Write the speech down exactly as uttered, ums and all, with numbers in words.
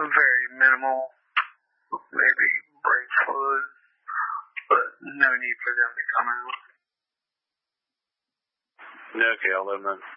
very minimal, maybe brake fluid, but no need for them to come out. Okay, I'll let them know.